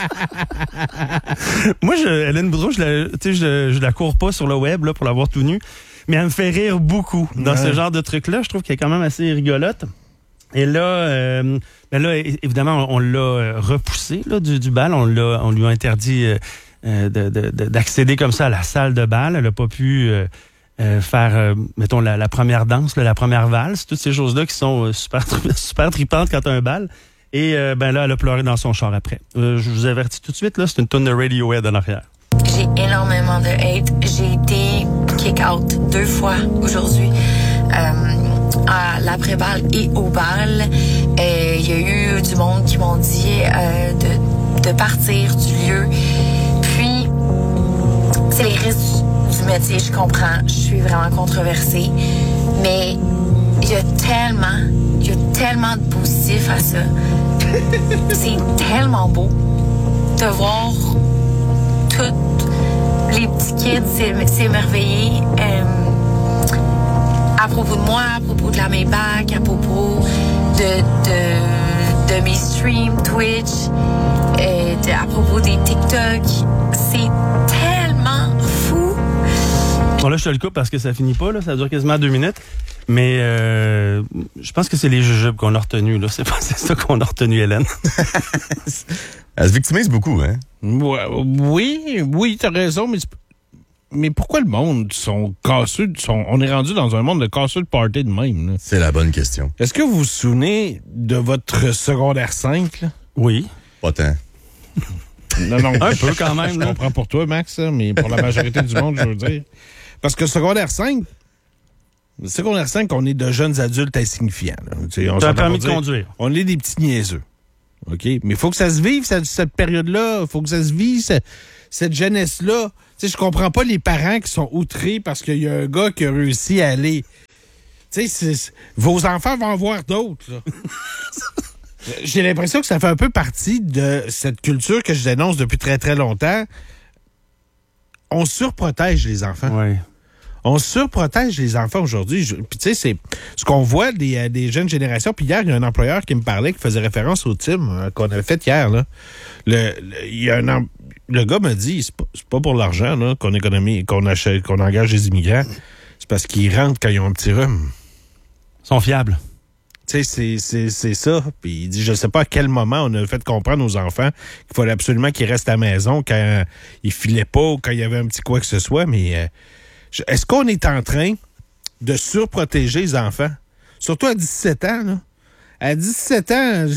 Moi, Hélène Boudreau, je la cours pas sur le web là, pour la voir tout nue, mais elle me fait rire beaucoup dans ce genre de truc-là. Je trouve qu'elle est quand même assez rigolote. Et là, évidemment, on l'a repoussé là, du bal. On lui a interdit d'accéder comme ça à la salle de bal. Elle n'a pas pu faire, mettons, la première danse, la première valse, toutes ces choses-là qui sont super tripantes quand t'as un bal. Et là, elle a pleuré dans son char après. Je vous avertis tout de suite, là, c'est une tonne de Radiohead en arrière. J'ai énormément de hate. J'ai été kick-out 2 fois aujourd'hui. À l'après-balle et au bal. Il y a eu du monde qui m'ont dit de partir du lieu. Puis, c'est les risques du métier, je comprends. Je suis vraiment controversée. Mais il y a tellement de positifs à ça. C'est tellement beau de voir tous les petits kids s'émerveiller. À propos de moi, à propos de la Maybach, à propos de mes streams Twitch, à propos des TikTok. C'est tellement fou. Bon, là, je te le coupe parce que ça finit pas, là. Ça dure quasiment 2 minutes. Mais je pense que c'est les jujubes qu'on a retenus, là. C'est ça qu'on a retenu, Hélène. Elle se victimise beaucoup, hein? Oui, t'as raison, mais pourquoi le monde sont casseux? On est rendu dans un monde de casseux de party de même. Là. C'est la bonne question. Est-ce que vous vous souvenez de votre secondaire 5? Là? Oui. Pas tant. Non. Un peu quand même. Je comprends pour toi, Max, hein, mais pour la majorité du monde, je veux dire. Parce que secondaire 5, on est de jeunes adultes insignifiants. T'as un permis de conduire. On est des petits niaiseux. OK? Mais il faut que ça se vive, cette période-là. Il faut que ça se vive, cette jeunesse-là. Tu sais, je comprends pas les parents qui sont outrés parce qu'il y a un gars qui a réussi à aller. Tu sais, vos enfants vont en voir d'autres, là. J'ai l'impression que ça fait un peu partie de cette culture que je dénonce depuis très, très longtemps. On surprotège les enfants. Oui. On surprotège les enfants aujourd'hui. Puis tu sais, c'est ce qu'on voit des jeunes générations. Puis hier, il y a un employeur qui me parlait, qui faisait référence au team qu'on avait fait hier, là. Le gars m'a dit, c'est pas pour l'argent là, qu'on engage les immigrants. C'est parce qu'ils rentrent quand ils ont un petit rhume. Ils sont fiables. Tu sais, c'est ça. Puis il dit, je sais pas à quel moment on a fait comprendre aux enfants qu'il fallait absolument qu'ils restent à la maison quand ils filaient pas ou quand il y avait un petit quoi que ce soit. Mais est-ce qu'on est en train de surprotéger les enfants? Surtout à 17 ans, là. À 17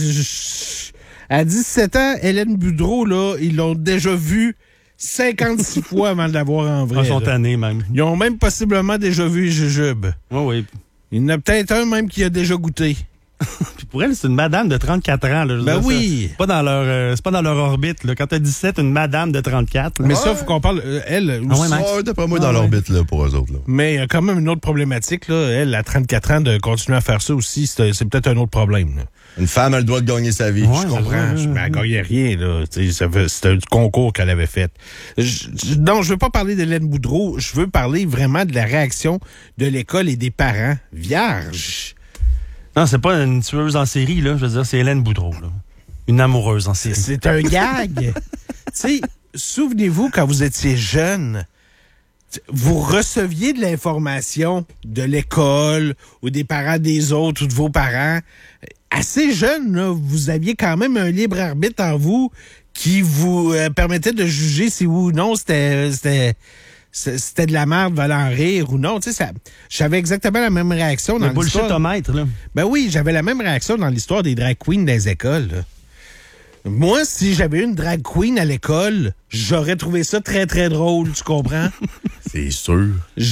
ans, Hélène Boudreau, là, ils l'ont déjà vue 56 fois avant de la voir en vrai. Ils sont tannés, même. Ils ont même possiblement déjà vu Jujube. Oui. Il y en a peut-être un même qui a déjà goûté. Puis pour elle, c'est une madame de 34 ans. Là, ben oui. C'est pas dans leur orbite. Là. Quand t'as 17, une madame de 34. Là. Mais ça, il faut qu'on parle... Elle... d'après moi, dans l'orbite là, pour eux autres. Là. Mais il y a quand même une autre problématique. Là. Elle, à 34 ans, de continuer à faire ça aussi, c'est peut-être un autre problème. Là. Une femme a le droit de gagner sa vie. Ouais, je comprends. Mais elle gagnait rien. Là. C'était un concours qu'elle avait fait. Non, je veux pas parler d'Hélène Boudreau. Je veux parler vraiment de la réaction de l'école et des parents vierges. Non, c'est pas une tueuse en série, là. Je veux dire, c'est Hélène Boudreau, là. Une amoureuse en série. C'est un gag. Tu sais, souvenez-vous, quand vous étiez jeune, vous receviez de l'information de l'école ou des parents des autres ou de vos parents. Assez jeune, là, vous aviez quand même un libre arbitre en vous qui vous permettait de juger si oui ou non c'était de la merde, valant rire ou non. Tu sais, j'avais exactement la même réaction dans l'histoire. Le bullshit-omètre, là. Ben oui, j'avais la même réaction dans l'histoire des drag queens des écoles, là. Moi, si j'avais eu une drag queen à l'école, j'aurais trouvé ça très, très drôle, tu comprends? C'est sûr.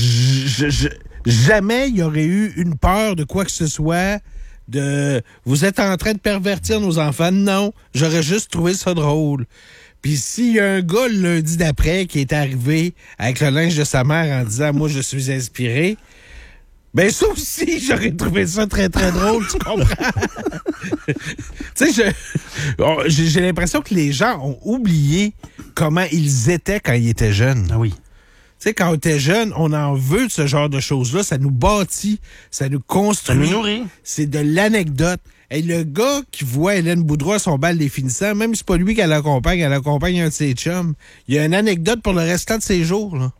Jamais il y aurait eu une peur de quoi que ce soit, vous êtes en train de pervertir nos enfants. Non, j'aurais juste trouvé ça drôle. Puis s'il y a un gars le lundi d'après qui est arrivé avec le linge de sa mère en disant « Moi, je suis inspiré », ben ça aussi, j'aurais trouvé ça très, très drôle, tu comprends? Tu sais, j'ai l'impression que les gens ont oublié comment ils étaient quand ils étaient jeunes. Ah oui. Tu sais, quand on était jeune, on en veut de ce genre de choses-là. Ça nous bâtit, ça nous construit. Ça nous nourrit. C'est de l'anecdote. Hey, le gars qui voit Hélène Boudreau à son bal des finissants, même si c'est pas lui qu'elle accompagne un de ses chums, il y a une anecdote pour le restant de ses jours, là.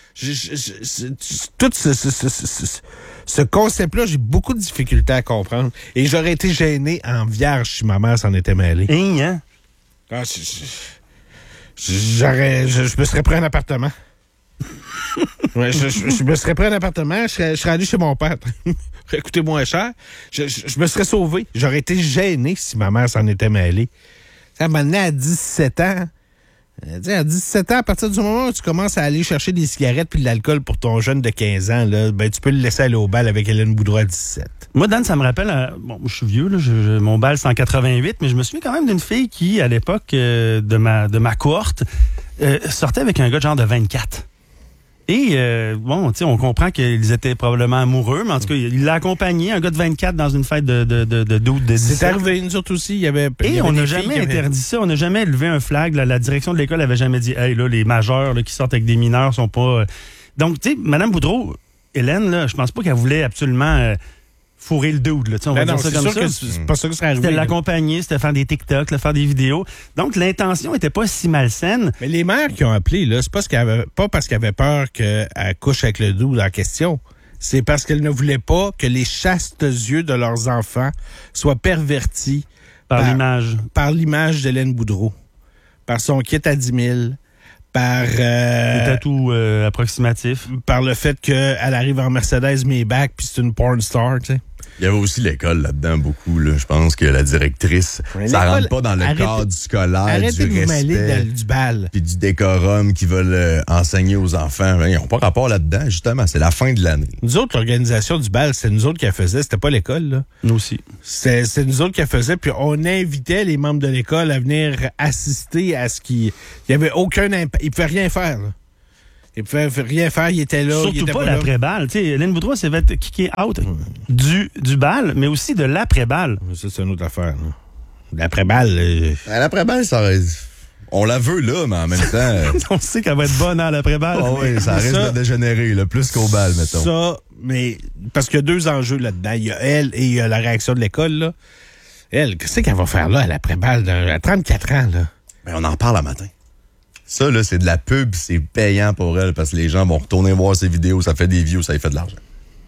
Tout ce concept-là, j'ai beaucoup de difficultés à comprendre. Et j'aurais été gêné en vierge si ma mère s'en était mêlée. Hein? Ah, je me serais pris un appartement. Ouais, je me serais pris un appartement, je serais allé chez mon père. Écoutez, moins cher. Je me serais sauvé. J'aurais été gêné si ma mère s'en était mêlée. Ça m'a amené à 17 ans. À 17 ans, à partir du moment où tu commences à aller chercher des cigarettes puis de l'alcool pour ton jeune de 15 ans, là, ben, tu peux le laisser aller au bal avec Hélène Boudreau à 17. Moi, Dan, ça me rappelle... bon, je suis vieux, là, mon bal, c'est en 88, mais je me souviens quand même d'une fille qui, à l'époque de ma cohorte, sortait avec un gars de genre de 24. Et, bon, tu sais, on comprend qu'ils étaient probablement amoureux, mais en tout cas, il l'a accompagné, un gars de 24, dans une fête d'août de 17. C'est arrivé, nous autres aussi. Et on n'a jamais interdit ça. On n'a jamais levé un flag. La direction de l'école avait jamais dit, hey, là, les majeurs là, qui sortent avec des mineurs sont pas... Donc, tu sais, Mme Boudreau, Hélène, là, je pense pas qu'elle voulait absolument... fourrer le dude, là. On va dire ça comme ça. C'est pas ça que ça arrivé. C'était l'accompagner, c'était faire des TikTok, faire des vidéos. Donc, l'intention était pas si malsaine. Mais les mères qui ont appelé, là, c'est pas parce qu'elles avaient peur qu'elle couche avec le dude en question. C'est parce qu'elles ne voulaient pas que les chastes yeux de leurs enfants soient pervertis Par l'image. Par l'image d'Hélène Boudreau. Par son kit à 10 000. Par des tatous approximatifs. Par le fait qu'elle arrive en Mercedes Maybach puis c'est une porn star, tu sais. Il y avait aussi l'école là-dedans, beaucoup. Là. Je pense que la directrice, ça rentre pas dans le cadre scolaire, arrêtez du de vous mêler respect du bal. Puis du décorum qu'ils veulent enseigner aux enfants. Ils n'ont pas rapport là-dedans, justement. C'est la fin de l'année. Nous autres, l'organisation du bal, c'est nous autres qui la faisaient. C'était pas l'école, là. Nous aussi. C'est nous autres qui la faisaient. Puis on invitait les membres de l'école à venir assister à ce qui... Il y avait aucun impact. Ils pouvaient rien faire, là. Il pouvait rien faire, il était là. Surtout il était pas là. l'après-balle. Hélène Boudreau s'est fait kicker out du bal, mais aussi de l'après-balle. Ça, c'est une autre affaire. Là. L'après-balle... L'après-balle, ça reste... On la veut là, mais en même temps... On sait qu'elle va être bonne à l'après-balle. Oh oui, ça risque de dégénérer, là, plus qu'au bal, mettons. Ça, mais... Parce qu'il y a deux enjeux là-dedans. Il y a elle et il y a la réaction de l'école, là. Elle, qu'est-ce qu'elle va faire là, à l'après-balle, à 34 ans, là? Ben, on en reparle le matin. Ça, là, c'est de la pub, c'est payant pour elle parce que les gens vont retourner voir ses vidéos, ça fait des views, ça lui fait de l'argent.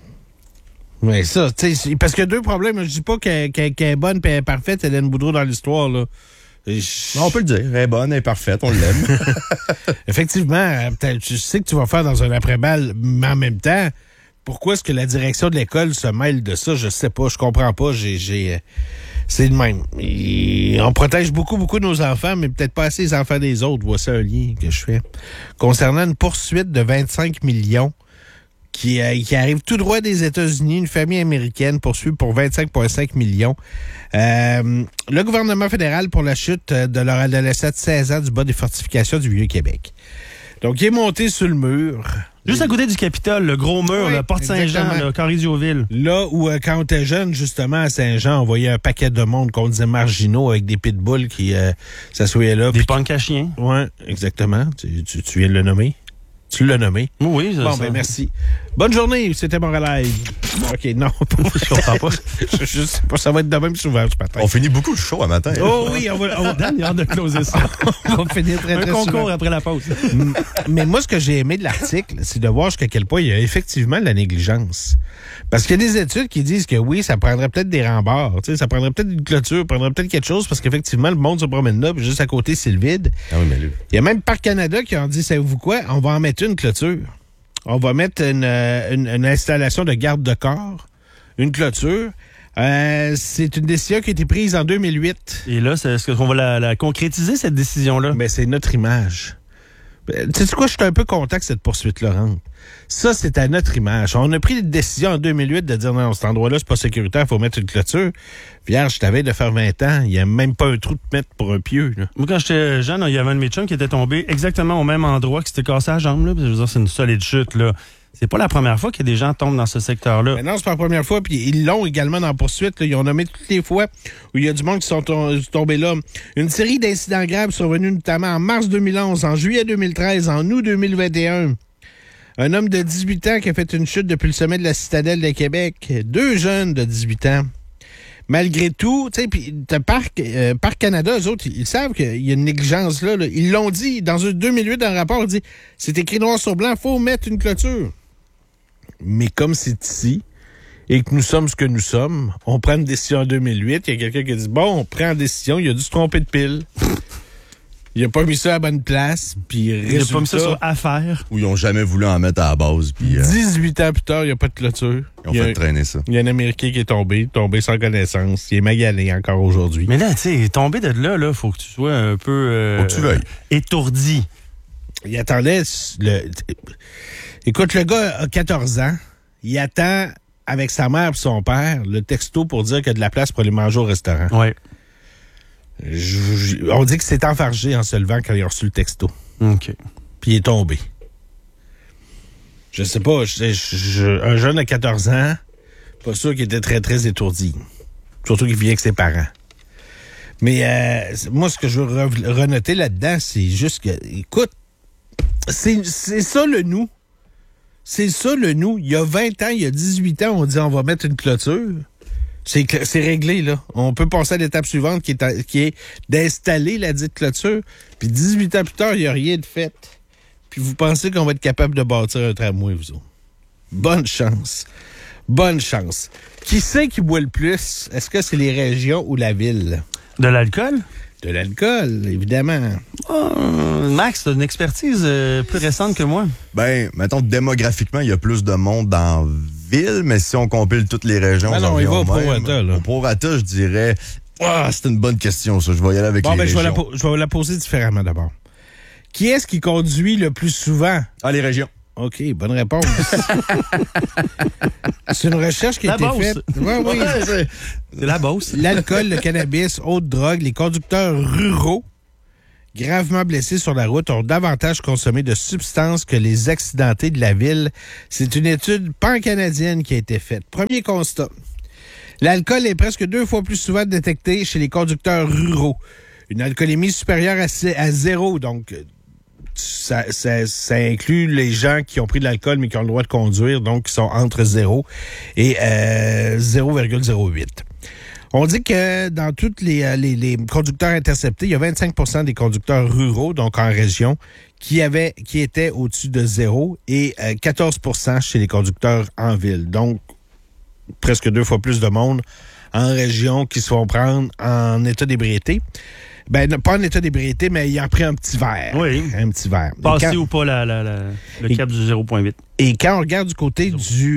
Mais ça, tu sais, parce qu'il y a deux problèmes. Je dis pas qu'elle est bonne et parfaite, Hélène Boudreau, dans l'histoire, là. On peut le dire, elle est bonne, elle est parfaite, on l'aime. Effectivement, tu sais que tu vas faire dans un après-balle, mais en même temps, pourquoi est-ce que la direction de l'école se mêle de ça? Je sais pas, je comprends pas. C'est le même. On protège beaucoup nos enfants, mais peut-être pas assez les enfants des autres. Voici un lien que je fais. Concernant une poursuite de 25 millions qui arrive tout droit des États-Unis, une famille américaine poursuivie pour 25,5 millions. Le gouvernement fédéral pour la chute de leur adolescent de 16 ans du bas des fortifications du Vieux-Québec. Donc, il est monté sur le mur. Juste à côté du Capitole, le gros mur, oui, la Porte Saint-Jean, le Corée-Dioville. Là où, quand on était jeune, justement, à Saint-Jean, on voyait un paquet de monde qu'on disait marginaux avec des pitbulls qui s'assoyaient là. Des punks à chiens. Oui, exactement. Tu viens de le nommer. Tu l'as nommé. Oui, bon, ben merci. Bonne journée, c'était Montréal. OK, non, je comprends pas. Je sais pas, ça va être de même souvent ce matin. On finit beaucoup le show à matin. Oh oui, on va Dan, il a hâte de closer ça. On va finir très, très un concours souvent. après la pause. Mais moi, ce que j'ai aimé de l'article, c'est de voir jusqu'à quel point il y a effectivement de la négligence. Parce qu'il y a des études qui disent que oui, ça prendrait peut-être des remparts, ça prendrait peut-être une clôture, prendrait peut-être quelque chose, parce qu'effectivement, le monde se promène là, puis juste à côté, c'est le vide. Ah oui, mais lui. Il y a même Parc Canada qui a dit, savez-vous quoi, on va en mettre une clôture. On va mettre une installation de garde de corps, une clôture. C'est une décision qui a été prise en 2008. Et là, est-ce qu'on va la concrétiser, cette décision-là? Mais c'est notre image. Tu sais quoi, je suis un peu content que cette poursuite-là rentre. Ça, c'est à notre image. On a pris une décision en 2008 de dire non, cet endroit-là, c'est pas sécuritaire, il faut mettre une clôture. Vierge, je t'avais de faire 20 ans, il n'y a même pas un trou de mettre pour un pieu. Là. Moi, quand j'étais jeune, il y avait un de mes chums qui était tombé exactement au même endroit, qui s'était cassé la jambe. Là. Je veux dire, c'est une solide chute. Là. C'est pas la première fois que des gens tombent dans ce secteur-là. Mais non, c'est pas la première fois. Puis ils l'ont également dans la poursuite. Là. Ils ont nommé toutes les fois où il y a du monde qui sont tombés là. Une série d'incidents graves survenus notamment en mars 2011, en juillet 2013, en août 2021. Un homme de 18 ans qui a fait une chute depuis le sommet de la citadelle de Québec. 2 jeunes de 18 ans. malgré tout, tu sais, puis Parc Canada, eux autres, ils savent qu'il y a une négligence là. Ils l'ont dit, dans 2008, dans un rapport, ils dit, c'est écrit noir sur blanc, faut mettre une clôture. Mais comme c'est ici, et que nous sommes ce que nous sommes, on prend une décision en 2008, il y a quelqu'un qui a dit, bon, on prend une décision, il a dû se tromper de pile. Il a pas mis ça à la bonne place, puis Il a pas mis ça sur affaire. Ou ils ont jamais voulu en mettre à la base. Puis, 18 ans plus tard, il n'y a pas de clôture. ils ont fait traîner ça. Il y a un Américain qui est tombé sans connaissance. Il est magané encore aujourd'hui. Mais là, tu sais, tomber de là, faut que tu sois un peu Faut que tu veuilles. étourdi. Il attendait... Écoute, le gars a 14 ans. Il attend, avec sa mère et son père, le texto pour dire qu'il y a de la place pour aller manger au restaurant. Ouais. On dit que c'est enfargé en se levant quand il a reçu le texto. OK. Puis il est tombé. Je sais pas, un jeune de 14 ans, pas sûr qu'il était très, très étourdi. Surtout qu'il vivait avec ses parents. Mais moi, ce que je veux renoter là-dedans, c'est juste que, écoute, c'est ça le nous. C'est ça le nous. Il y a 20 ans, il y a 18 ans, on dit on va mettre une clôture. C'est réglé, là. On peut passer à l'étape suivante qui est d'installer la dite clôture. Puis 18 ans plus tard, il n'y a rien de fait. Puis vous pensez qu'on va être capable de bâtir un tramway, vous autres. Bonne chance. Bonne chance. Qui c'est qui boit le plus? Est-ce que c'est les régions ou la ville? De l'alcool? De l'alcool, évidemment. Max, t'as une expertise plus récente que moi. Ben, mettons, démographiquement, il y a plus de monde dans ville, mais si on compile toutes les régions... non, il va au prorata, là. Au prorata, je dirais... c'est une bonne question, ça. Je vais y aller avec les régions. Je vais la poser différemment d'abord. Qui est-ce qui conduit le plus souvent? Les régions. OK, bonne réponse. C'est une recherche qui a été faite. Oui. C'est la Beauce. L'alcool, le cannabis, autres drogues, les conducteurs ruraux gravement blessés sur la route ont davantage consommé de substances que les accidentés de la ville. C'est une étude pan-canadienne qui a été faite. Premier constat. L'alcool est presque 2 fois plus souvent détecté chez les conducteurs ruraux. Une alcoolémie supérieure à 0, donc ça inclut les gens qui ont pris de l'alcool mais qui ont le droit de conduire, donc qui sont entre 0 et 0,08. On dit que dans tous les conducteurs interceptés, il y a 25% des conducteurs ruraux, donc en région, qui étaient au-dessus de 0 et 14% chez les conducteurs en ville. Donc, presque 2 fois plus de monde en région qui se font prendre en état d'ébriété. Ben, pas en état d'ébriété, mais il a pris un petit verre. Oui. Un petit verre. Passé ou pas le cap du 0,8. Et quand on regarde du côté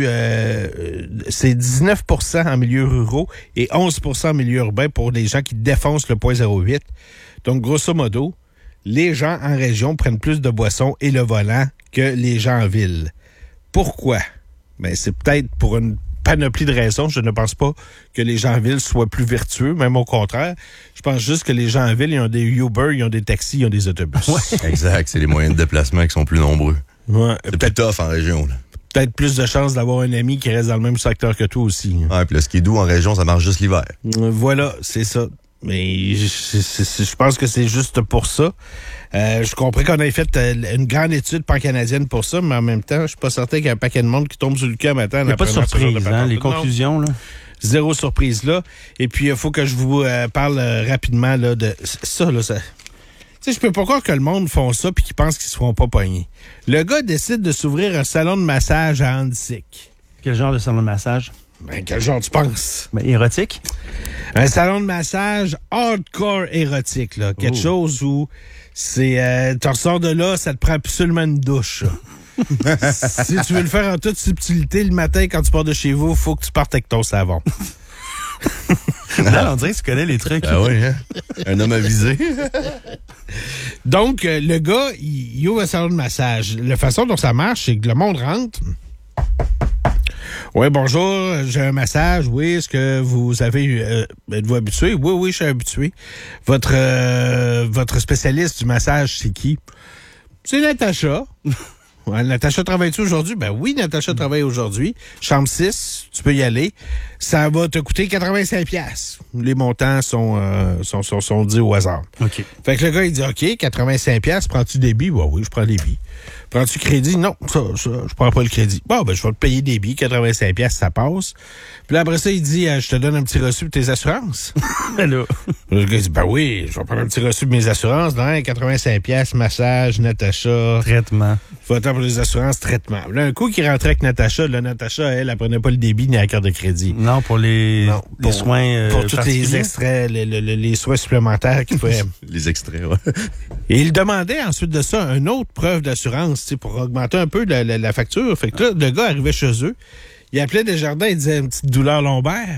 c'est 19% en milieu ruraux et 11% en milieu urbain pour les gens qui défoncent le 0,08. Donc, grosso modo, les gens en région prennent plus de boissons et le volant que les gens en ville. Pourquoi? Ben, c'est peut-être pour une panoplie de raisons. Je ne pense pas que les gens en ville soient plus vertueux, même au contraire. Je pense juste que les gens en ville, ils ont des Uber, ils ont des taxis, ils ont des autobus. Ouais. Exact, c'est les moyens de déplacement qui sont plus nombreux. Ouais, c'est plus tough en région, là. Peut-être plus de chances d'avoir un ami qui reste dans le même secteur que toi aussi. Ouais, puis le skidoo en région, ça marche juste l'hiver. Voilà, c'est ça. Mais je pense que c'est juste pour ça. Je comprends qu'on ait fait une grande étude pan-canadienne pour ça, mais en même temps, je suis pas certain qu'il y a un paquet de monde qui tombe sur le cul à matin. Il n'y a pas de surprise, les conclusions, là. Zéro surprise, là. Et puis, il faut que je vous parle rapidement, là, de ça, là. Tu sais, je peux pas croire que le monde font ça puis qu'ils pensent qu'ils se feront pas pogner. Le gars décide de s'ouvrir un salon de massage à Annecy. Quel genre de salon de massage? Ben, quel genre tu penses? Ben, érotique? Un salon de massage hardcore érotique, là. Quelque chose où c'est... tu ressors de là, ça te prend absolument une douche. Si tu veux le faire en toute subtilité, le matin, quand tu pars de chez vous, il faut que tu partes avec ton savon. Là, on dirait que tu connais les trucs. Ah oui, hein? Un homme avisé. Donc, le gars, il ouvre un salon de massage. La façon dont ça marche, c'est que le monde rentre... Oui, bonjour, j'ai un massage. Oui, est-ce que vous avez... êtes-vous habitué? Oui, je suis habitué. Votre spécialiste du massage, c'est qui? C'est Natacha. Ouais, Natacha, travaille-tu aujourd'hui? Ben oui, Natacha travaille aujourd'hui. Chambre 6, tu peux y aller. Ça va te coûter 85$. Les montants sont dits au hasard. OK. Fait que le gars, il dit, OK, 85$, prends-tu débit? Ben oui, je prends débit. Prends-tu crédit? Non, ça, je prends pas le crédit. Bon, ben, je vais te payer débit, 85$, ça passe. Puis là, après ça, il dit, je te donne un petit reçu pour tes assurances. Là. Le gars dit, ben oui, je vais prendre un petit reçu de mes assurances. Non, 85$, massage, Natacha. Traitement. Votant pour les assurances, traitement. Là, un coup qui rentrait avec Natacha, là, Natacha, elle prenait pas le débit ni la carte de crédit. Non, pour les soins pour tous les extraits, les soins supplémentaires qu'il ferait. Les extraits, ouais. Et il demandait ensuite de ça une autre preuve d'assurance, tu sais, pour augmenter un peu la facture. Fait que là, le gars arrivait chez eux, il appelait Desjardins, il disait une petite douleur lombaire.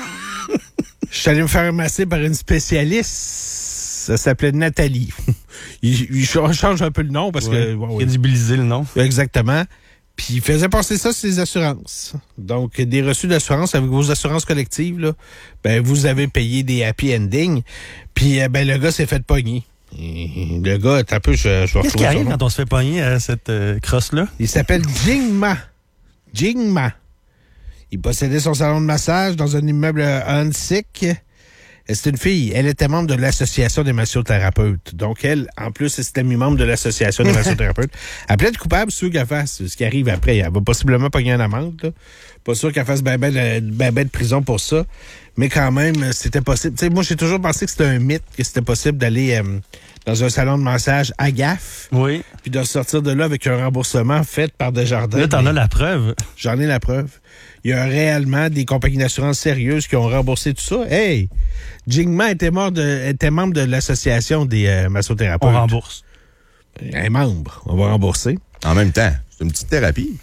Je suis allé me faire masser par une spécialiste. Ça s'appelait Nathalie. il change un peu le nom parce que... Crédibiliser le nom. Exactement. Puis il faisait passer ça sur les assurances. Donc, des reçus d'assurance avec vos assurances collectives, là, ben, vous avez payé des happy endings. Puis, ben, le gars s'est fait pogner. Et le gars, un peu, je vais retrouver Qu'est-ce qui arrive quand on se fait pogner à cette crosse-là? Il s'appelle Jingma. Jingma. Il possédait son salon de massage dans un immeuble à Hansik. C'est une fille. Elle était membre de l'Association des massothérapeutes. Donc, elle, en plus, c'était membre de l'Association des massothérapeutes. Elle plaide coupable, sûr qu'elle fasse ce qui arrive après. Elle va possiblement pogner une amende, là. Pas sûr qu'elle fasse ben de prison pour ça. Mais quand même, c'était possible. Tu sais, moi, j'ai toujours pensé que c'était un mythe, que c'était possible d'aller dans un salon de massage à gaffe. Oui. Puis de sortir de là avec un remboursement fait par Desjardins. Là, t'en as la preuve. J'en ai la preuve. Il y a réellement des compagnies d'assurance sérieuses qui ont remboursé tout ça. Hey! Jingma était membre de l'association des massothérapeutes. On rembourse. Un membre. On va rembourser. En même temps, c'est une petite thérapie.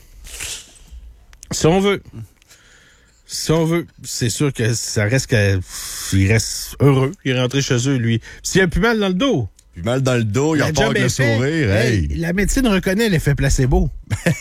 Si on veut. Si on veut. C'est sûr que ça reste il reste heureux. Il est rentré chez eux, lui. S'il a plus mal dans le dos. Puis mal dans le dos, il repart avec le sourire. Hey, la médecine reconnaît l'effet placebo.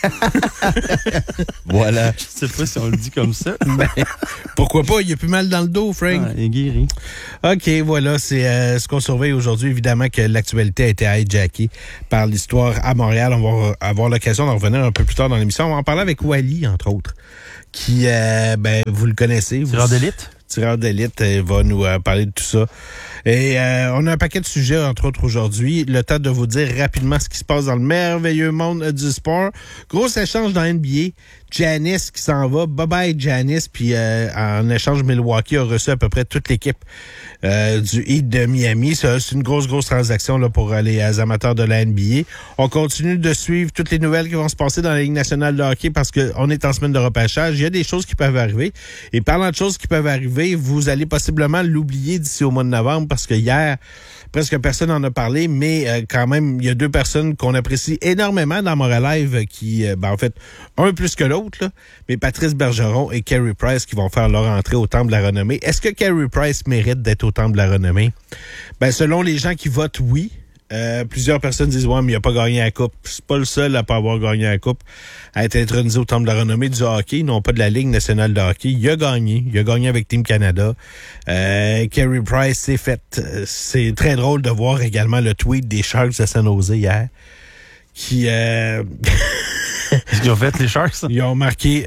Voilà. Je sais pas si on le dit comme ça. Ben, pourquoi pas? Il a plus mal dans le dos, Frank. Ah, il est guéri. OK, voilà, c'est ce qu'on surveille aujourd'hui. Évidemment que l'actualité a été hijackée par l'histoire à Montréal. On va avoir l'occasion d'en revenir un peu plus tard dans l'émission. On va en parler avec Wally, entre autres, qui, vous le connaissez. Tireur d'élite? Tireur d'élite va nous parler de tout ça. Et on a un paquet de sujets, entre autres, aujourd'hui. Le temps de vous dire rapidement ce qui se passe dans le merveilleux monde du sport. Gros échange dans NBA. Giannis qui s'en va. Bye-bye, Giannis. Puis en échange, Milwaukee a reçu à peu près toute l'équipe du Heat de Miami. C'est une grosse transaction là, pour les amateurs de la NBA. On continue de suivre toutes les nouvelles qui vont se passer dans la Ligue nationale de hockey parce qu'on est en semaine de repêchage. Il y a des choses qui peuvent arriver. Et parlant de choses qui peuvent arriver, vous allez possiblement l'oublier d'ici au mois de novembre parce que hier, presque personne n'en a parlé, mais quand même, il y a deux personnes qu'on apprécie énormément dans Montréal Live qui, en fait, un plus que l'autre, là, mais Patrice Bergeron et Carey Price qui vont faire leur entrée au Temple de la Renommée. Est-ce que Carey Price mérite d'être au Temple de la Renommée? Ben, selon les gens qui votent, oui. Plusieurs personnes disent, ouais, mais il n'a pas gagné la coupe. C'est pas le seul à pas avoir gagné la coupe, à être intronisé au Temple de la Renommée du hockey, non pas de la Ligue nationale de hockey. Il a gagné avec Team Canada. Carey Price s'est fait. C'est très drôle de voir également le tweet des Sharks de San Jose hier, qui... Qu'est-ce qu'ils ont fait, les Sharks? Ils ont marqué,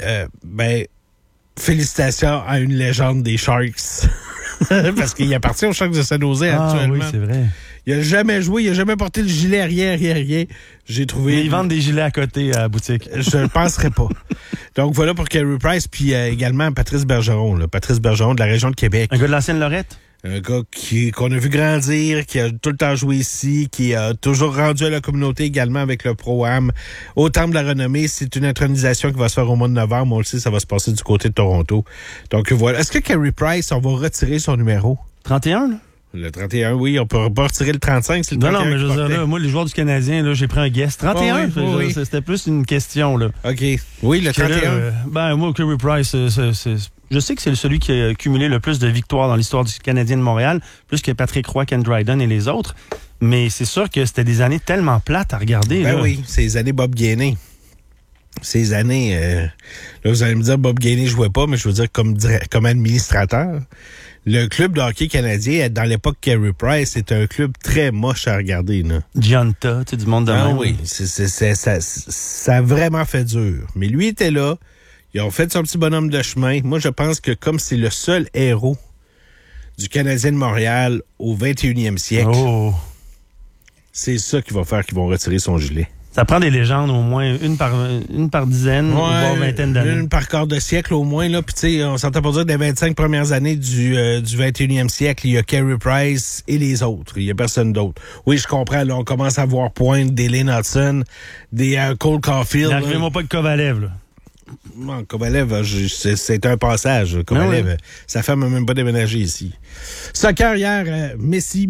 félicitations à une légende des Sharks. Parce qu'il appartient aux Sharks de San Jose actuellement. Oui, c'est vrai. Il a jamais joué, il a jamais porté le gilet, rien. J'ai trouvé... Mais ils vendent des gilets à côté à la boutique. Je ne penserais pas. Donc voilà pour Carey Price, puis également Patrice Bergeron. Là. Patrice Bergeron de la région de Québec. Un gars de l'ancienne Lorette? Un gars qu'on a vu grandir, qui a tout le temps joué ici, qui a toujours rendu à la communauté également avec le Pro-Am. Au Temple de la Renommée, c'est une intronisation qui va se faire au mois de novembre. On le sait, ça va se passer du côté de Toronto. Donc voilà. Est-ce que Carey Price, on va retirer son numéro? 31, là? Le 31, oui. On peut pas retirer le 35, c'est le 31. Non, mais je veux dire, là, moi, les joueurs du Canadien, là, j'ai pris un guess. 31? Oui. C'était plus une question, là. OK. Oui, le 31. Moi, Carey Price, je sais que c'est celui qui a cumulé le plus de victoires dans l'histoire du Canadien de Montréal, plus que Patrick Roy, Ken Dryden et les autres. Mais c'est sûr que c'était des années tellement plates à regarder. Ben là. oui, c'est les années Bob Gainey. Ces années... là, vous allez me dire, Bob Gainey jouait pas, mais je veux dire comme administrateur. le club de hockey canadien, dans l'époque Carey Price, c'est un club très moche à regarder. Là. Gianta, tu sais, du monde de même. Oui, ça a vraiment fait dur. Mais lui était là. Ils ont fait son petit bonhomme de chemin. Moi, je pense que comme c'est le seul héros du Canadien de Montréal au 21e siècle, c'est ça qui va faire qu'ils vont retirer son gilet. Ça prend des légendes au moins une par dizaine, voire vingtaine d'années. Une par quart de siècle au moins. Là. Puis tu sais, on s'entend pour dire que des 25 premières années du 21e siècle, il y a Carey Price et les autres. Il y a personne d'autre. Oui, je comprends. Là, on commence à voir pointe des Lynn Hudson, des Cole Caulfield. N'arrivez-moi pas de Kovalev, là. Non, Kovalev, c'est un passage. Kovalev, sa femme n'a même pas déménagé ici. Soccer hier, Messi,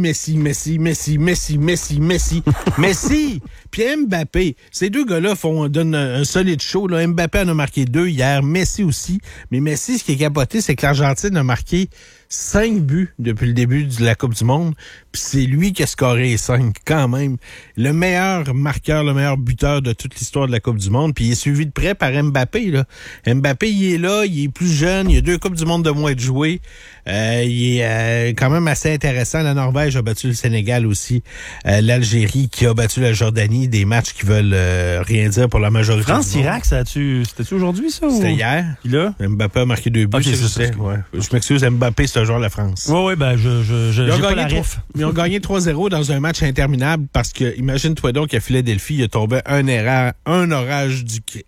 puis Mbappé. Ces deux gars-là donnent un solide show. Là. Mbappé en a marqué 2 hier, Messi aussi. Mais Messi, ce qui est capoté, c'est que l'Argentine a marqué 5 buts depuis le début de la Coupe du Monde. Puis c'est lui qui a scoré 5 quand même. Le meilleur marqueur, le meilleur buteur de toute l'histoire de la Coupe du Monde. Puis il est suivi de près par Mbappé. Là. Mbappé, il est là, il est plus jeune, il a 2 Coupes du Monde de moins de jouer. Il est quand même assez intéressant. La Norvège a battu le Sénégal aussi. L'Algérie qui a battu la Jordanie. Des matchs qui veulent rien dire pour la majorité. France-Irak, c'était-tu aujourd'hui, ça? C'était hier. Puis là? Mbappé a marqué 2 buts. Okay, c'est ça. Ouais. Je m'excuse, Mbappé, c'est un joueur de la France. Oui, ben j'ai pas la ref. Ils ont gagné 3-0 dans un match interminable parce que, imagine-toi donc qu'à Philadelphie, il a tombé un orage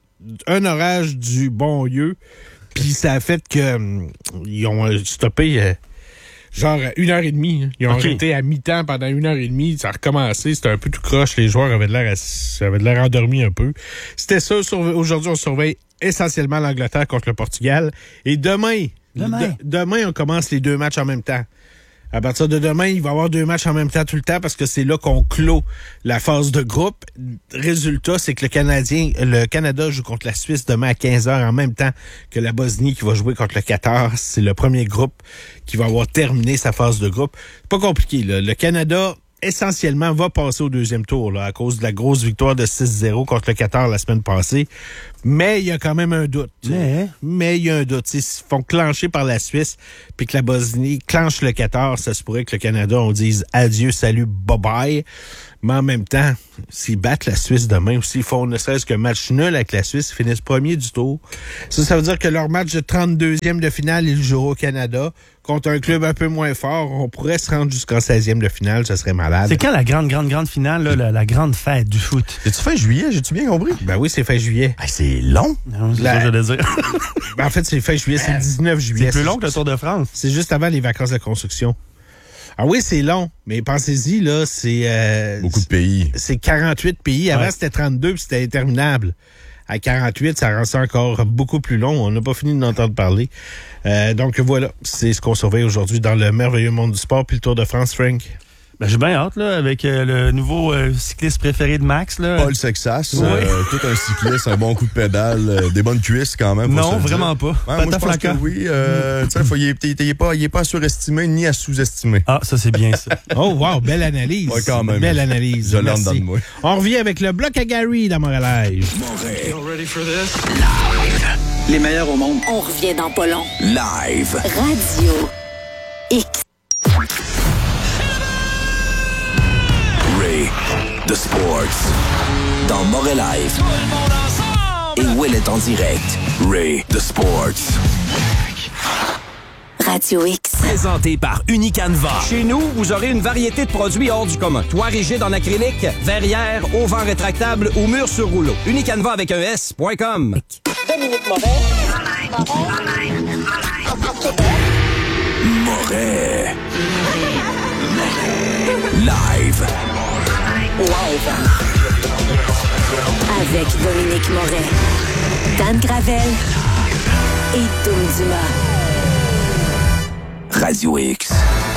du bon Dieu. Puis ça a fait que ils ont stoppé genre 1h30. Ils ont arrêté à mi-temps pendant 1h30. Ça a recommencé. C'était un peu tout croche. Les joueurs avaient de l'air endormis un peu. C'était ça. Aujourd'hui, on surveille essentiellement l'Angleterre contre le Portugal. Et demain, on commence les 2 matchs en même temps. À partir de demain, il va y avoir 2 matchs en même temps tout le temps parce que c'est là qu'on clôt la phase de groupe. Résultat, c'est que le Canada joue contre la Suisse demain à 15h en même temps que la Bosnie qui va jouer contre le Qatar. C'est le premier groupe qui va avoir terminé sa phase de groupe. C'est pas compliqué, là. Le Canada, essentiellement, va passer au 2e tour là, à cause de la grosse victoire de 6-0 contre le Qatar la semaine passée. Mais il y a quand même un doute. Mais il y a un doute. S'ils font clencher par la Suisse puis que la Bosnie clenche le Qatar, ça se pourrait que le Canada, on dise adieu, salut, bye-bye. Mais en même temps, s'ils battent la Suisse demain aussi, ils font ne serait-ce qu'un match nul avec la Suisse, ils finissent premier du tour. Ça veut dire que leur match de 32e de finale, ils joueront au Canada. Contre un club un peu moins fort, on pourrait se rendre jusqu'en 16e de finale, ça serait malade. C'est quand la grande finale, là, la grande fête du foot? C'est-tu fin juillet, j'ai-tu bien compris? Ben oui, c'est fin juillet. Ah, c'est long. C'est ça que je voulais dire. Ben en fait, c'est fin juillet, c'est le 19 juillet. C'est plus long que le Tour de France. C'est juste avant les vacances de construction. Ah oui, c'est long, mais pensez-y, là, c'est... beaucoup de pays. C'est 48 pays. Avant, c'était 32, puis c'était interminable. À 48, ça rend ça encore beaucoup plus long. On n'a pas fini d'entendre parler. Donc voilà, c'est ce qu'on surveille aujourd'hui dans le merveilleux monde du sport puis le Tour de France, Frank. Ben, j'ai bien hâte, là, avec le nouveau cycliste préféré de Max, là. Paul Sexas, tout un cycliste, un bon coup de pédale, des bonnes cuisses quand même. Non, vraiment pas. Ouais, moi, je pense que oui. Il est pas surestimé ni à sous-estimé. Ah, ça, c'est bien, ça. Oh, wow, belle analyse. Ouais, quand même. Belle analyse. Je l'entends de moi. On revient avec le bloc à Gary dans Montréal. You ready for this? Live. Les meilleurs au monde. On revient dans pas long. Live. Radio X. Ray, The Sports. Dans Montréal Live. Et Will est en direct. Ray, The Sports. Radio X. Présenté par Unicanva. Chez nous, vous aurez une variété de produits hors du commun. Toit rigide en acrylique, verrière, auvent rétractable ou mur sur rouleau. Unicanva avec un S.com. Dominique Moret. Live. Avec Dominique Moret, Dan Gravel et Tom Dumas. Radio X.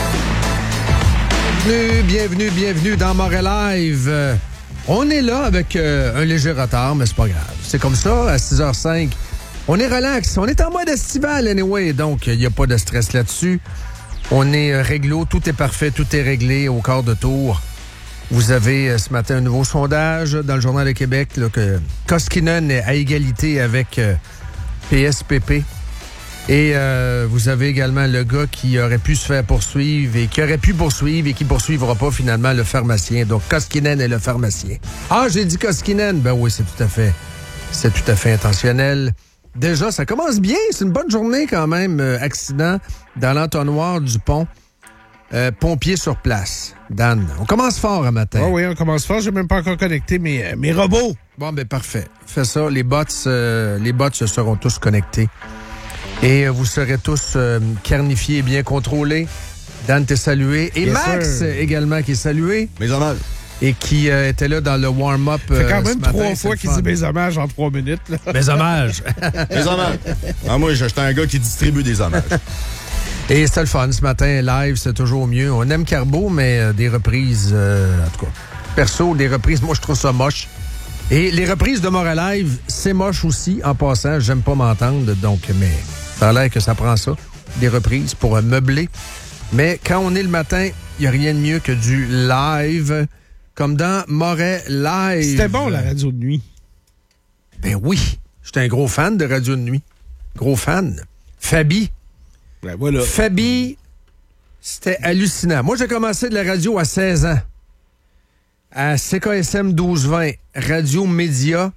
Bienvenue dans Montréal Live. On est là avec un léger retard, mais c'est pas grave. C'est comme ça, à 6h05. On est relax. On est en mode estival, anyway, donc il n'y a pas de stress là-dessus. On est réglo, tout est parfait, tout est réglé au quart de tour. Vous avez ce matin un nouveau sondage dans le Journal de Québec là, que Koskinen est à égalité avec PSPP. Et vous avez également le gars qui aurait pu se faire poursuivre et qui aurait pu poursuivre et qui poursuivra pas finalement le pharmacien. Donc, Koskinen est le pharmacien. Ah, j'ai dit Koskinen. Ben oui, c'est tout à fait intentionnel. Déjà, ça commence bien. C'est une bonne journée quand même. Accident dans l'entonnoir du pont. Pompiers sur place. Dan, on commence fort un matin. Oh oui, on commence fort. J'ai même pas encore connecté mes robots. Bon, ben parfait. Fais ça. Les bots se seront tous connectés. Et vous serez tous carnifiés et bien contrôlés. Dan t'est salué. Et Yes, Max sir. également qui est salué. Mes hommages. Et qui était là dans le warm-up. Ça fait quand même ce matin, 3 c'est fois le qu'il fun. dit mes hommages en 3 minutes. Là. Mes hommages. Mes hommages. Ah, moi, j'étais un gars qui distribue des hommages. Et c'était le fun ce matin. Live, c'est toujours mieux. On aime Carbo, mais des reprises, en tout cas, perso, des reprises, moi, je trouve ça moche. Et les reprises de Moral Live, c'est moche aussi, en passant. J'aime pas m'entendre, donc, mais ça a l'air que ça prend ça, des reprises pour meubler. Mais quand on est le matin, il n'y a rien de mieux que du live, comme dans Moral Live. C'était bon, la radio de nuit. Ben oui, j'étais un gros fan de radio de nuit. Gros fan. Fabi. Ben voilà. Fabi, c'était hallucinant. Moi, j'ai commencé de la radio à 16 ans. À CKSM 1220, Radio Média,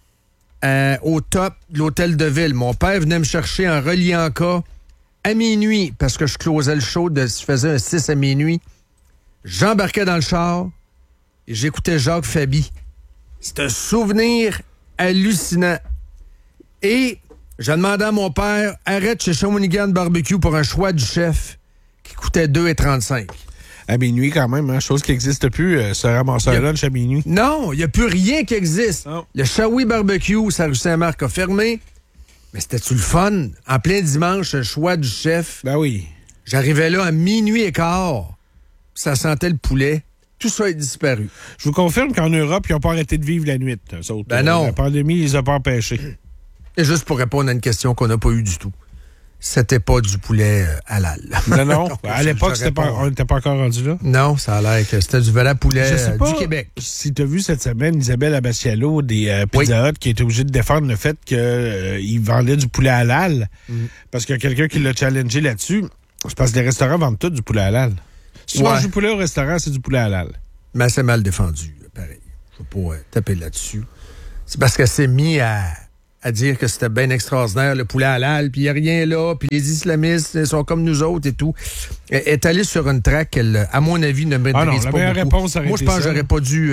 au top de l'hôtel de ville. Mon père venait me chercher en reliant cas à minuit, parce que je closais le show, je faisais un 6 à minuit. J'embarquais dans le char et j'écoutais Jacques Fabi. C'est un souvenir hallucinant. Et je demandais à mon père, arrête chez Shawinigan Barbecue pour un choix du chef qui coûtait 2,35. À minuit, quand même, hein, chose qui n'existe plus, se ramasser un lunch à minuit. Non, il n'y a plus rien qui existe. Non. Le Shawi Barbecue, ça rue Saint-Marc a fermé. Mais c'était-tu le fun? En plein dimanche, le choix du chef. Ben oui. J'arrivais là à minuit et quart. Ça sentait le poulet. Tout ça est disparu. Je vous confirme qu'en Europe, ils n'ont pas arrêté de vivre la nuit. Eux autres. Ben non. La pandémie, ils les a pas empêchés. Et juste pour répondre à une question qu'on n'a pas eue du tout. C'était pas du poulet halal. Non, non. À l'époque, j'aurais pas- on n'était pas encore rendu là. Non, ça a l'air que c'était du vrai poulet Je sais pas du Québec. si tu as vu cette semaine Isabelle Abacialo des Pizza Hut qui était obligée de défendre le fait qu'il vendait du poulet halal parce qu'il y a quelqu'un qui l'a challengé là-dessus. C'est parce que les restaurants vendent tout du poulet halal. Si tu Ouais. manges du poulet au restaurant, c'est du poulet halal. Mais c'est mal défendu, pareil. Je ne veux pas taper là-dessus. C'est parce qu'elle s'est mis à dire que c'était bien extraordinaire, le poulet halal, puis il n'y a rien là, puis les islamistes ils sont comme nous autres et tout. Elle est allée sur une track qu'elle, à mon avis, ne maîtrise Ah non, la pas meilleure beaucoup. réponse aurait Moi, je été pense que ça. j'aurais pas dû...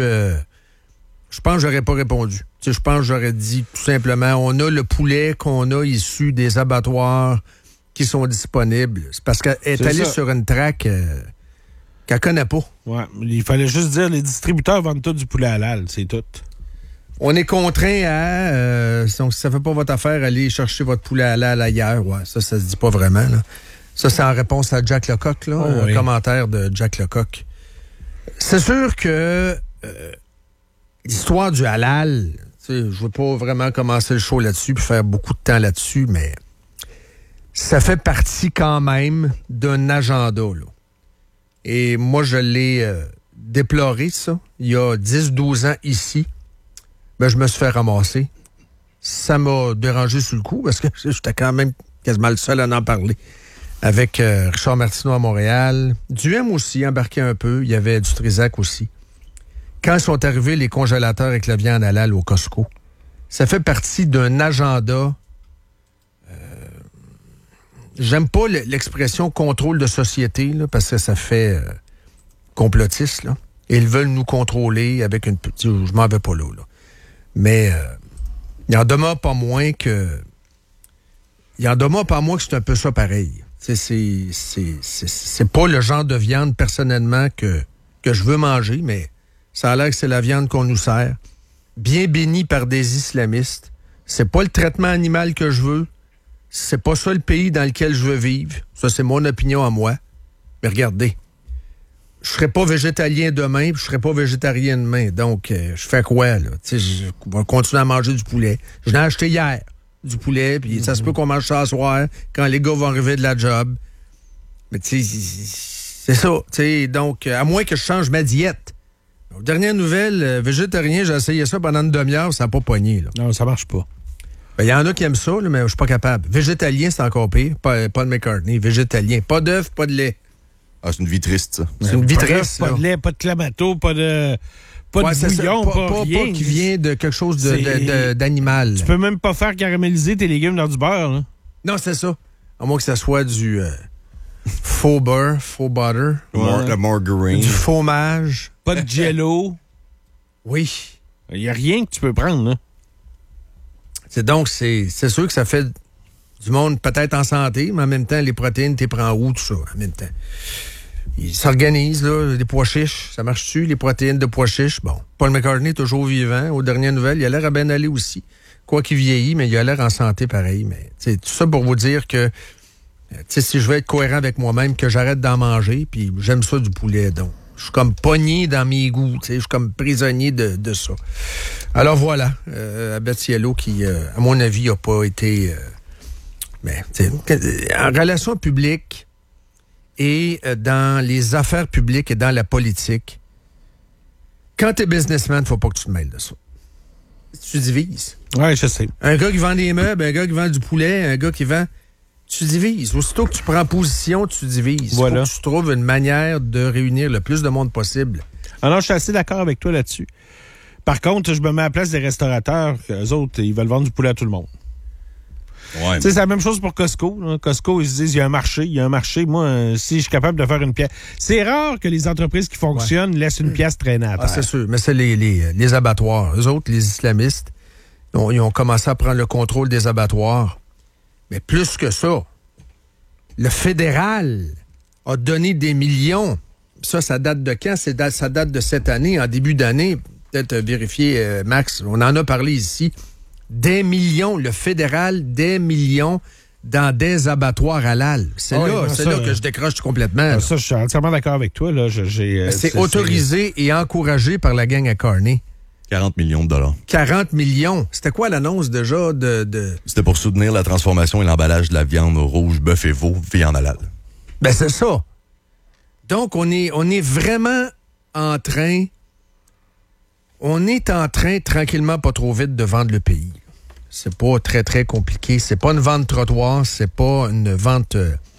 je pense que j'aurais pas répondu. Tu sais, je pense que j'aurais dit tout simplement, on a le poulet qu'on a issu des abattoirs qui sont disponibles. C'est parce qu'elle est C'est allée ça. sur une track qu'elle connaît pas. Ouais, il fallait juste dire les distributeurs vendent tout du poulet halal, c'est tout. On est contraint à... donc, si ça fait pas votre affaire, aller chercher votre poulet halal ailleurs. Ouais, ça se dit pas vraiment. Là. Ça, c'est en réponse à Jack Lecoq, là, un oui. commentaire de Jack Lecoq. C'est sûr que l'histoire du halal, tu sais, je veux pas vraiment commencer le show là-dessus puis faire beaucoup de temps là-dessus, mais ça fait partie quand même d'un agenda, là. Et moi, je l'ai déploré, ça, il y a 10-12 ans ici. Ben, je me suis fait ramasser. Ça m'a dérangé sur le coup parce que j'étais quand même quasiment le seul à en parler. Avec Richard Martineau à Montréal. Duhem aussi, embarqué un peu. Il y avait du Trisac aussi. Quand sont arrivés les congélateurs avec la viande halal au Costco, ça fait partie d'un agenda. J'aime pas l'expression contrôle de société, là, parce que ça fait complotiste, là. Et ils veulent nous contrôler avec une petite... Je m'en vais pas là. Mais il en demeure pas moins que... Il en demeure pas moins que c'est un peu ça pareil. C'est pas le genre de viande, personnellement, que je veux manger, mais ça a l'air que c'est la viande qu'on nous sert. Bien bénie par des islamistes. C'est pas le traitement animal que je veux. C'est pas ça le pays dans lequel je veux vivre. Ça, c'est mon opinion à moi. Mais regardez, je serai pas végétalien demain, puis je serai pas végétarien demain. Donc, je fais quoi, là? Tu sais, je vais continuer à manger du poulet. Je l'ai acheté hier, du poulet, puis ça se peut qu'on mange ça ce soir, quand les gars vont arriver de la job. Mais tu sais, c'est ça. Tu sais, donc, à moins que je change ma diète. Dernière nouvelle, végétarien, j'ai essayé ça pendant une demi-heure, ça n'a pas pogné, là. Non, ça marche pas. Ben, il y en a qui aiment ça, là, mais je suis pas capable. Végétalien, c'est encore pire. Pas de McCartney. Végétalien. Pas d'œuf, pas de lait. Ah, c'est une vie triste, ça. C'est une vie Pas triste. d'œuf, pas de lait, pas de clamato, pas de bouillon, pas rien. Pas qui vient de quelque chose d'animal. Tu peux même pas faire caraméliser tes légumes dans du beurre. Là. Non, c'est ça. À moins que ça soit du faux beurre, faux butter. La margarine. Du fromage. Pas de jello. Oui. Il n'y a rien que tu peux prendre. Là. C'est sûr que ça fait du monde peut-être en santé, mais en même temps, les protéines, t'es prends où, tout ça, en même temps. Ils s'organisent, là, des pois chiches. Ça marche-tu, les protéines de pois chiches? Bon. Paul McCartney, toujours vivant. Aux dernières nouvelles, il a l'air à bien aller aussi. Quoi qu'il vieillit, mais il a l'air en santé pareil. Mais, tout ça pour vous dire que, si je veux être cohérent avec moi-même, que j'arrête d'en manger, puis j'aime ça du poulet, donc. Je suis comme pogné dans mes goûts, je suis comme prisonnier de ça. Alors voilà, Abatiello qui, à mon avis, n'a pas été... en relations publiques et dans les affaires publiques et dans la politique, quand t'es businessman, faut pas que tu te mêles de ça. Tu divises. Oui, je sais. Un gars qui vend des meubles, un gars qui vend du poulet, un gars qui vend... Tu divises. Aussitôt que tu prends position, tu divises. Voilà. Faut que tu trouves une manière de réunir le plus de monde possible. Alors, je suis assez d'accord avec toi là-dessus. Par contre, je me mets à la place des restaurateurs. Eux autres, ils veulent vendre du poulet à tout le monde. Ouais, C'est la même chose pour Costco. Là. Costco, ils se disent, il y a un marché. Moi, si je suis capable de faire une pièce... C'est rare que les entreprises qui fonctionnent laissent une pièce traîner à terre. C'est sûr. Mais c'est les abattoirs. Eux autres, les islamistes, ils ont commencé à prendre le contrôle des abattoirs. Mais plus que ça, le fédéral a donné des millions. Ça date de quand? Ça date de cette année, en début d'année. Peut-être vérifier, Max, on en a parlé ici. Des millions, le fédéral, des millions dans des abattoirs halal. C'est là que je décroche complètement. Ça, je suis entièrement d'accord avec toi. Là. C'est autorisé et encouragé par la gang à Carney. 40 millions de dollars. 40 millions. C'était quoi l'annonce déjà de... C'était pour soutenir la transformation et l'emballage de la viande rouge, bœuf et veau, viande halal. Ben, c'est ça. Donc, on est vraiment en train... On est en train, tranquillement, pas trop vite, de vendre le pays. C'est pas très, très compliqué. C'est pas une vente trottoir. C'est pas une vente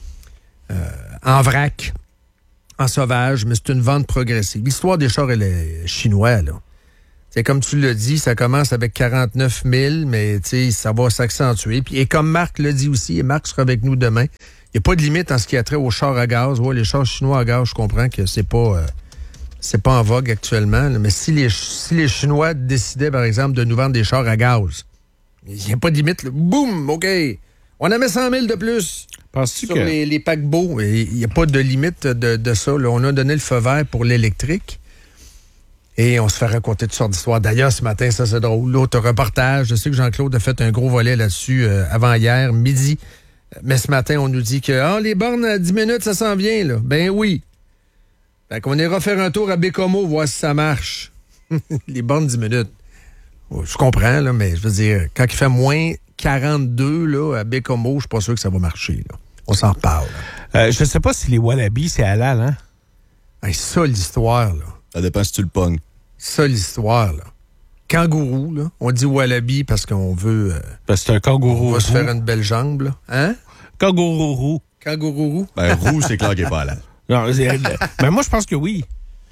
en vrac, en sauvage, mais c'est une vente progressive. L'histoire des chars chinois, là. C'est comme tu l'as dit, ça commence avec 49 000, mais ça va s'accentuer. Et comme Marc l'a dit aussi, et Marc sera avec nous demain, il n'y a pas de limite en ce qui a trait aux chars à gaz. Ouais, les chars chinois à gaz, je comprends que c'est pas en vogue actuellement. Là, mais si les Chinois décidaient, par exemple, de nous vendre des chars à gaz, il n'y a pas de limite. Là. Boum! OK! On en met 100 000 de plus. Penses-tu sur que... les paquebots. Il n'y a pas de limite de ça. Là. On a donné le feu vert pour l'électrique. Et on se fait raconter toutes sortes d'histoires. D'ailleurs, ce matin, ça c'est drôle. L'autre reportage, je sais que Jean-Claude a fait un gros volet là-dessus avant-hier, midi. Mais ce matin, on nous dit que les bornes à 10 minutes, ça s'en vient. Là. Ben oui. Fait qu'on ira faire un tour à Bécomo, voir si ça marche. Les bornes 10 minutes. Je comprends, là, mais je veux dire, quand il fait moins 42 là, à Bécomo, je suis pas sûr que ça va marcher. Là. On s'en reparle. Je sais pas si les wallabies, c'est halal, hein? Hey, ça, l'histoire, là. Ça dépend si tu le pognes. Ça, l'histoire, là. Kangourou, là. On dit wallaby parce qu'on veut... parce que c'est un kangourou. On va se faire une belle jambe, là. Hein? Kangourou. Kangourou. Ben, roux, c'est clair qu'il n'est pas halal. Non, mais moi, je pense que oui.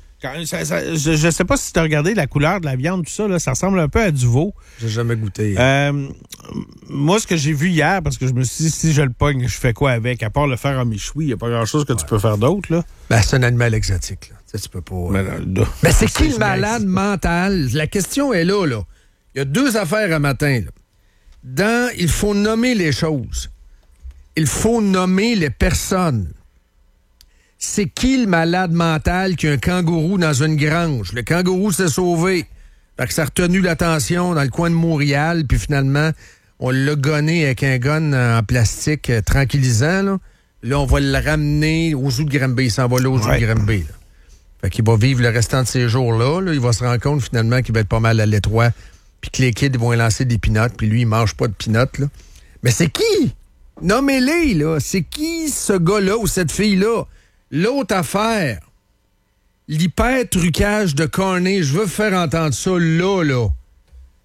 Je sais pas si tu as regardé la couleur de la viande, tout ça, là, ça ressemble un peu à du veau. J'ai jamais goûté. Moi, ce que j'ai vu hier, parce que je me suis dit, si je le pogne, je fais quoi avec? À part le faire en méchoui, il n'y a pas grand-chose que tu peux faire d'autre, là. Ben, c'est un animal exotique, là. Tu peux pas... Mais c'est qui le malade mental? La question est là, là. Il y a deux affaires à matin, là. Il faut nommer les choses. Il faut nommer les personnes. C'est qui le malade mental qui a un kangourou dans une grange? Le kangourou s'est sauvé. Fait que ça a retenu l'attention dans le coin de Montréal, puis finalement, on l'a gonné avec un gun en plastique tranquillisant, là. Là, on va le ramener au zoo de Granby. Il s'en va là au zoo de Granby, là. Fait qu'il va vivre le restant de ces jours-là. Là. Il va se rendre compte, finalement, qu'il va être pas mal à l'étroit, puis que les kids vont lancer des pinottes, puis lui, il mange pas de pinottes, là. Mais c'est qui? Nommez-les, là. C'est qui ce gars-là ou cette fille-là? L'autre affaire, l'hyper-trucage de Carney, je veux faire entendre ça là.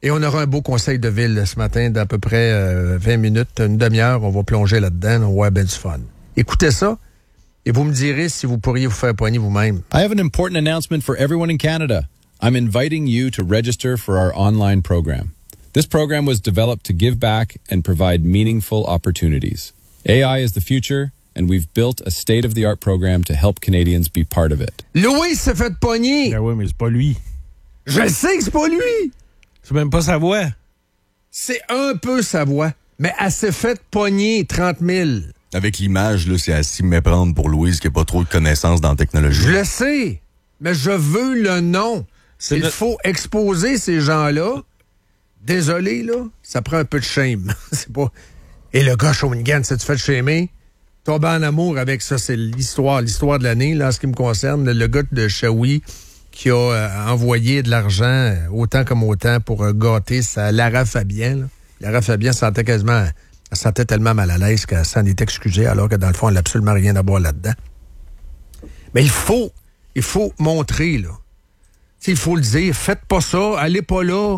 Et on aura un beau conseil de ville ce matin d'à peu près 20 minutes, une demi-heure. On va plonger là-dedans. On va avoir ben du fun. Écoutez ça et vous me direz si vous pourriez vous faire poigner vous-même. I have an important announcement for everyone in Canada. I'm inviting you to register for our online program. This program was developed to give back and provide meaningful opportunities. AI is the future, and we've built a state-of-the-art program to help Canadians be part of it. Louis s'est fait pogner. Ben oui, mais c'est pas lui. Je sais que c'est pas lui. C'est même pas sa voix. C'est un peu sa voix. Mais elle s'est fait pogner 30 000. Avec l'image, là, c'est à s'y méprendre pour Louise qui n'a pas trop de connaissances dans la technologie. Je le sais, mais je veux le nom. Il faut exposer ces gens-là. Désolé, là, ça prend un peu de shame. C'est pas... Et le gars Shawinigan, tu fait shamer, tomber en amour avec ça, c'est l'histoire de l'année, là, en ce qui me concerne. Le gars de Shawi qui a envoyé de l'argent, autant comme autant, pour gâter sa Lara Fabian. Là. Lara Fabian elle sentait tellement mal à l'aise qu'elle s'en est excusée, alors que dans le fond, elle n'a absolument rien à voir là-dedans. Mais il faut montrer, là. T'sais, il faut le dire, faites pas ça, allez pas là.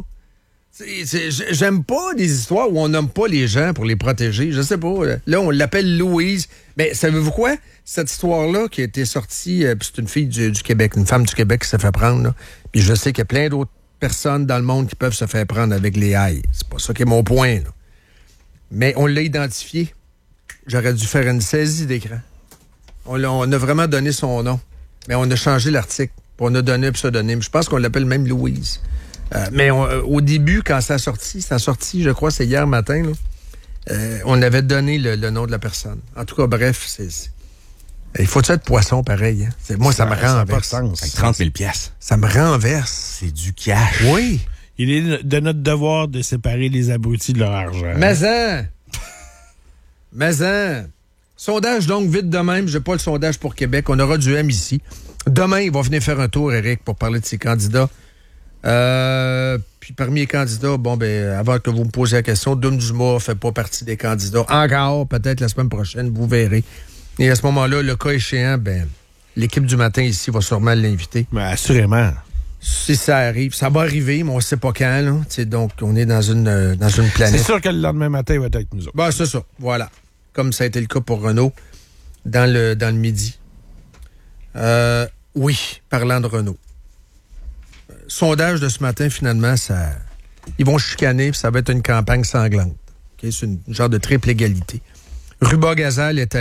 J'aime pas des histoires où on nomme pas les gens pour les protéger. Je sais pas. Là, on l'appelle Louise. Mais savez-vous quoi? Cette histoire-là qui a été sortie, c'est une fille du Québec, une femme du Québec qui s'est fait prendre. Là. Puis je sais qu'il y a plein d'autres personnes dans le monde qui peuvent se faire prendre avec les hailles. C'est pas ça qui est mon point. Là. Mais on l'a identifié. J'aurais dû faire une saisie d'écran. On a vraiment donné son nom. Mais on a changé l'article. On a donné un pseudonyme. Je pense qu'on l'appelle même Louise. Mais au début, quand ça a sorti, je crois, c'est hier matin, là, on avait donné le nom de la personne. En tout cas, bref, il faut être poisson pareil. Hein? Moi, ça me renverse. Avec 30 000 piastres. Ça me renverse. C'est du cash. Oui. Il est de notre devoir de séparer les abrutis de leur argent. Mais sondage, donc, vite de même. J'ai pas le sondage pour Québec. On aura du M ici. Demain, il va venir faire un tour, Eric, pour parler de ses candidats. Puis parmi les candidats, avant que vous me posiez la question, Doom Dumas fait pas partie des candidats. Encore, peut-être la semaine prochaine, vous verrez. Et à ce moment-là, le cas échéant, l'équipe du matin ici va sûrement l'inviter. Mais assurément. Si ça arrive, ça va arriver, mais on sait pas quand, là. Donc, on est dans une planète. C'est sûr que le lendemain matin, il va être avec nous autres. C'est ça, voilà. Comme ça a été le cas pour Renault dans le midi. Oui, parlant de Renault. Sondage de ce matin, finalement, ils vont chicaner, puis ça va être une campagne sanglante. Okay? C'est une genre de triple égalité. Ruba Gazal est